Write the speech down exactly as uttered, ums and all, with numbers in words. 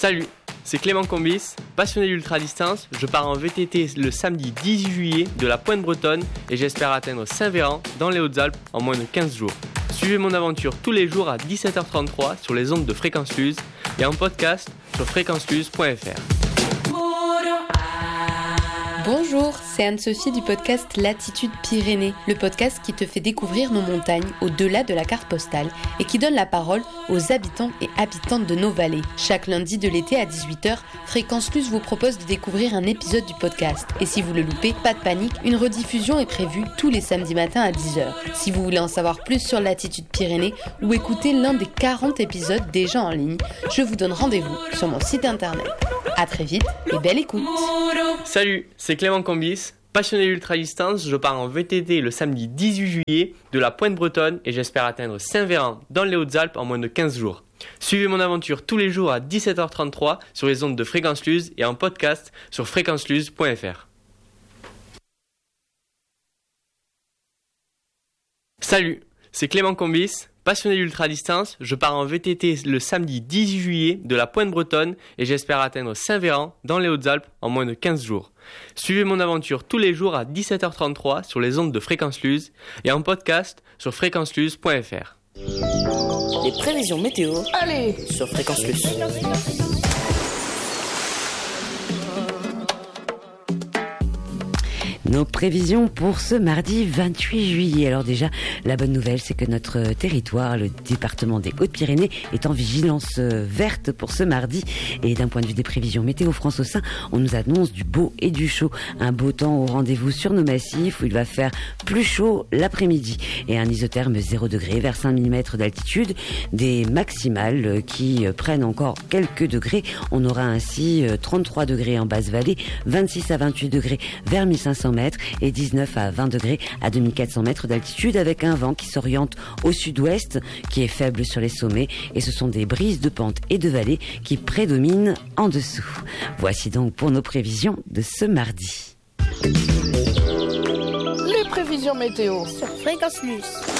Salut, c'est Clément Combis, passionné d'ultra-distance. Je pars en V T T le samedi dix-huit juillet de la Pointe Bretonne et j'espère atteindre Saint-Véran dans les Hautes-Alpes en moins de quinze jours. Suivez mon aventure tous les jours à dix-sept heures trente-trois sur les ondes de Fréquence Luz et en podcast sur fréquence luz point f r. Bonjour, c'est Anne-Sophie du podcast Latitude Pyrénées, le podcast qui te fait découvrir nos montagnes au-delà de la carte postale et qui donne la parole aux habitants et habitantes de nos vallées. Chaque lundi de l'été à dix-huit heures, Fréquence Luz vous propose de découvrir un épisode du podcast. Et si vous le loupez, pas de panique, une rediffusion est prévue tous les samedis matins à dix heures. Si vous voulez en savoir plus sur Latitude Pyrénées ou écouter l'un des quarante épisodes déjà en ligne, je vous donne rendez-vous sur mon site internet. À très vite et belle écoute. Salut, c'est Clément Combis, passionné d'ultra-distance. Je pars en V T T le samedi dix-huit juillet de la Pointe Bretonne et j'espère atteindre Saint-Véran dans les Hautes-Alpes en moins de quinze jours. Suivez mon aventure tous les jours à dix-sept heures trente-trois sur les ondes de Fréquence Luz et en podcast sur fréquence luz point f r. Salut, c'est Clément Combis, passionné d'ultra-distance. Je pars en V T T le samedi dix-huit juillet de la Pointe Bretonne et j'espère atteindre Saint-Véran dans les Hautes-Alpes en moins de quinze jours. Suivez mon aventure tous les jours à dix-sept heures trente-trois sur les ondes de Fréquence Luz et en podcast sur fréquence luz point f r. Les prévisions météo, allez, sur Fréquence Luz. Nos prévisions pour ce mardi vingt-huit juillet. Alors déjà, la bonne nouvelle, c'est que notre territoire, le département des Hautes-Pyrénées, est en vigilance verte pour ce mardi. Et d'un point de vue des prévisions météo France au sein, on nous annonce du beau et du chaud. Un beau temps au rendez-vous sur nos massifs où il va faire plus chaud l'après-midi. Et un isotherme zéro degré vers cinq millimètres d'altitude. Des maximales qui prennent encore quelques degrés. On aura ainsi trente-trois degrés en basse vallée, vingt-six à vingt-huit degrés vers mille cinq cents mètres et dix-neuf à vingt degrés à deux mille quatre cents mètres d'altitude avec un vent qui s'oriente au sud-ouest qui est faible sur les sommets et ce sont des brises de pente et de vallée qui prédominent en dessous. Voici donc pour nos prévisions de ce mardi. Les prévisions météo sur Fréquence Luz.